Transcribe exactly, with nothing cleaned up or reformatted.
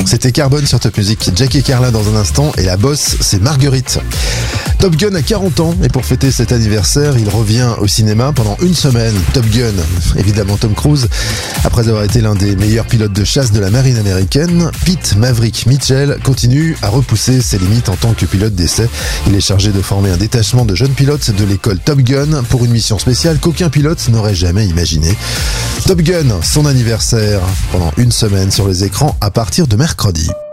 C'était Carbone sur Top Music. Jack et Carla dans un instant et la boss, c'est Marguerite. Top Gun a quarante ans et pour fêter cet anniversaire, il revient au cinéma pendant une semaine. Top Gun, évidemment Tom Cruise. Après avoir été l'un des meilleurs pilotes de chasse de la marine américaine, Pete Maverick Mitchell continue à repousser ses limites en tant que pilote d'essai. Il est chargé de former un détachement de jeunes pilotes de l'école Top Gun pour une mission spéciale qu'aucun pilote n'aurait jamais imaginée. Top Gun, son anniversaire, pendant une semaine sur les écrans à partir de mercredi.